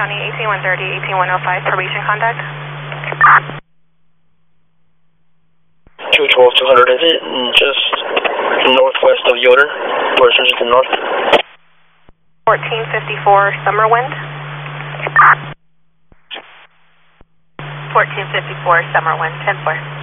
County, 18130, 18105, probation contact. 212-200, is it just northwest of Yoder, or is it just the north? 1454 Summerwind. 1454 Summerwind, 10-4.